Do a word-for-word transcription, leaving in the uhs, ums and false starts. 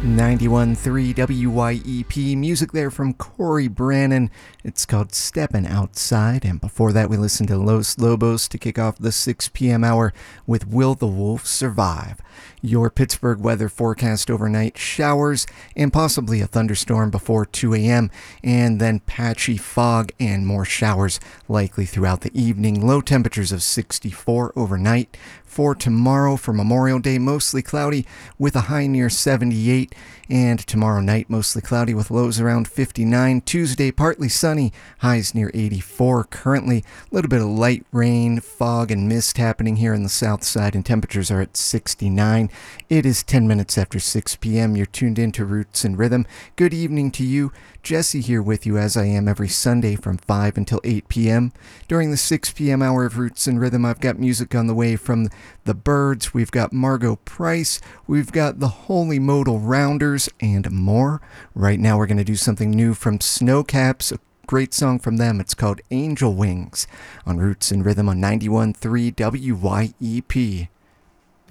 ninety-one point three W Y E P, music there from Corey Brannon. It's called Steppin' Outside, and before that we listened to Los Lobos to kick off the six p.m. hour with Will the Wolf Survive? Your Pittsburgh weather forecast overnight: showers and possibly a thunderstorm before two a.m., and then patchy fog and more showers likely throughout the evening. Low temperatures of sixty-four overnight. For tomorrow, for Memorial Day, mostly cloudy with a high near seventy-eight, and tomorrow night mostly cloudy with lows around fifty-nine. Tuesday, partly sunny, highs near eighty-four. Currently, a little bit of light rain, fog, and mist happening here in the south side, and temperatures are at sixty-nine. It is ten minutes after six p.m. You're tuned in to Roots and Rhythm. Good evening to you. Jesse here with you as I am every Sunday from five until eight p.m. During the six p.m. hour of Roots and Rhythm, I've got music on the way from The Byrds, we've got Margot Price, we've got the Holy Modal Rounders, and more. Right now we're going to do something new from Snowcaps, a great song from them. It's called Angel Wings on Roots and Rhythm on ninety-one point three W Y E P.